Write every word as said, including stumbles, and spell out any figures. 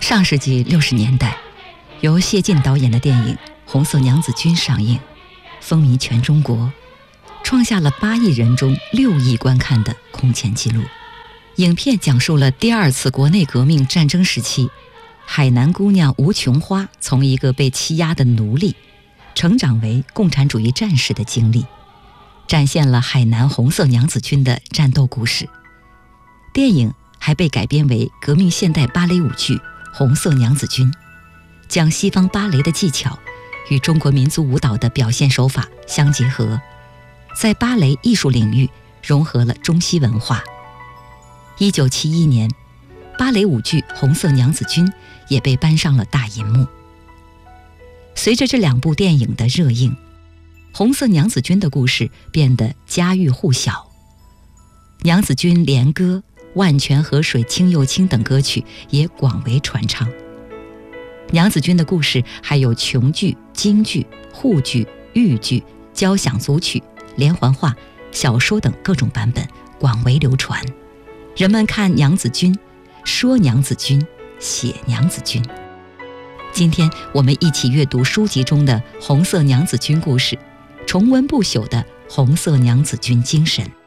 上世纪六十年代，由谢晋导演的电影《红色娘子军》上映，风靡全中国，创下了八亿人中六亿观看的空前纪录。影片讲述了第二次国内革命战争时期，海南姑娘吴琼花从一个被欺压的奴隶，成长为共产主义战士的经历，展现了海南红色娘子军的战斗故事。电影还被改编为革命现代芭蕾舞剧《红色娘子军》，将西方芭蕾的技巧与中国民族舞蹈的表现手法相结合，在芭蕾艺术领域融合了中西文化。一九七一年，芭蕾舞剧《红色娘子军》也被搬上了大银幕。随着这两部电影的热映，红色娘子军的故事变得家喻户晓，娘子军连歌、万泉河水清又清等歌曲也广为传唱。娘子军的故事还有琼剧、京剧、沪剧、豫剧、交响组曲、连环画、小说等各种版本广为流传。人们看娘子军，说娘子军，写娘子军。今天我们一起阅读书籍中的红色娘子军故事，重温不朽的红色娘子军精神。